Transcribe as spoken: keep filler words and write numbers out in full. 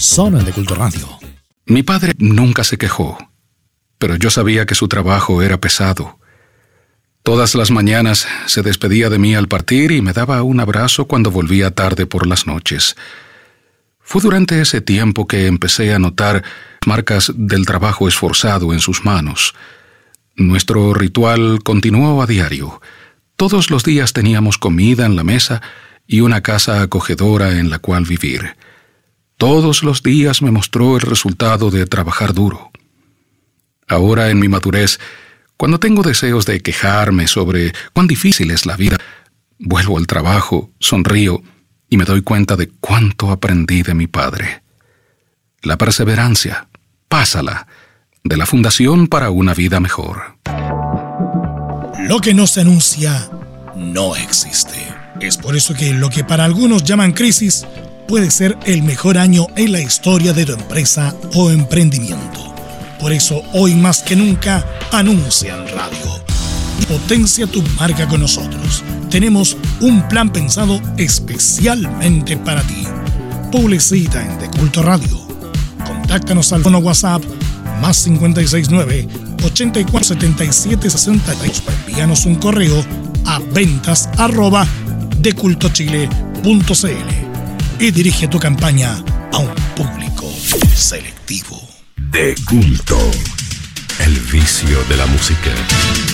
solo en De Culto Radio. Mi padre nunca se quejó, pero yo sabía que su trabajo era pesado. Todas las mañanas se despedía de mí al partir y me daba un abrazo cuando volvía tarde por las noches. Fue durante ese tiempo que empecé a notar marcas del trabajo esforzado en sus manos. Nuestro ritual continuó a diario. Todos los días teníamos comida en la mesa y una casa acogedora en la cual vivir. Todos los días me mostró el resultado de trabajar duro. Ahora, en mi madurez, cuando tengo deseos de quejarme sobre cuán difícil es la vida, vuelvo al trabajo, sonrío y me doy cuenta de cuánto aprendí de mi padre. La perseverancia, pásala, de la Fundación para una Vida Mejor. Lo que no se anuncia no existe. Es por eso que lo que para algunos llaman crisis puede ser el mejor año en la historia de tu empresa o emprendimiento. Por eso, hoy más que nunca, anuncia en radio. Potencia tu marca con nosotros. Tenemos un plan pensado especialmente para ti. Publicita en De Culto Radio. Contáctanos al fono WhatsApp más cinco seis nueve, ocho cuatro siete siete, seis seis. Envíanos un correo a ventas arroba decultochile punto cl y dirige tu campaña a un público selectivo. De Culto, el vicio de la música.